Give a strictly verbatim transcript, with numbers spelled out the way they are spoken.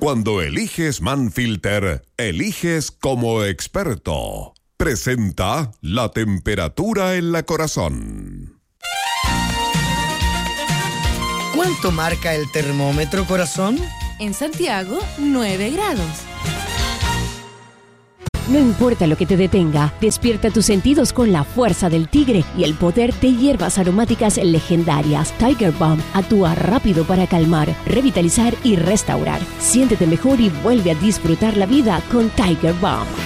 Cuando eliges Manfilter, eliges como experto. Presenta la temperatura en la corazón. ¿Cuánto marca el termómetro, corazón? En Santiago, nueve grados. No importa lo que te detenga, despierta tus sentidos con la fuerza del tigre y el poder de hierbas aromáticas legendarias. Tiger Balm actúa rápido para calmar, revitalizar y restaurar. Siéntete mejor y vuelve a disfrutar la vida con Tiger Balm.